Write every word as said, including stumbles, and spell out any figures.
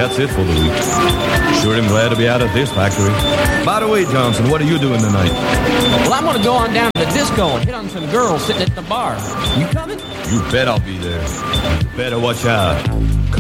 That's it for the week. Sure am glad to be out of this factory. By the way, Johnson, what are you doing tonight? Well, I'm going to go on down to the disco and hit on some girls sitting at the bar. You coming? You bet I'll be there. You better watch out.